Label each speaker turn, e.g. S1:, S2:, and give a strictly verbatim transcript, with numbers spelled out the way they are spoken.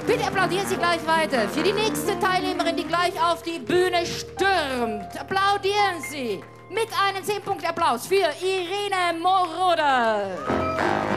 S1: Bitte applaudieren Sie gleich weiter für die nächste Teilnehmerin, die gleich auf die Bühne stürmt. Applaudieren Sie mit einem zehn Punkte Applaus für Irene Moroder.